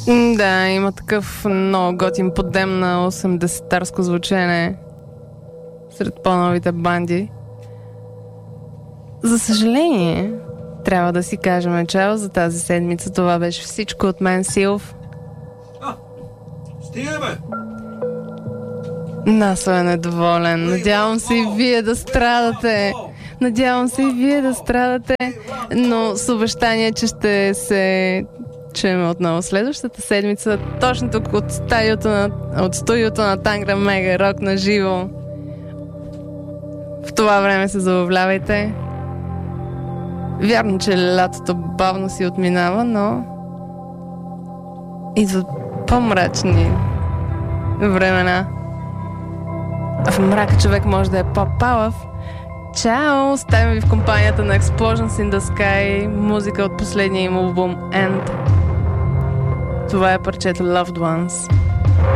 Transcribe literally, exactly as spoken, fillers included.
Да, има такъв много готин подем на осемдесетарско звучене сред по-новите банди. За съжаление, трябва да си кажем чао за тази седмица. Това беше всичко от мен, Силв. А, стига, бе! Насо е недоволен. Надявам се и вие да страдате. Надявам се и вие да страдате. Но с обещание, че ще се чуем отново следващата седмица. Точно тук от студиото на, от студиото на Тангра Мега Рок на живо. В това време се забавлявайте. Вярно, че лятото бавно си отминава, но идват по-мрачни времена. В мрака човек може да е по-палав. Чао! Оставям ви в компанията на Explosions in the Sky, музика от последния им албум End. Това е парчето Loved Ones.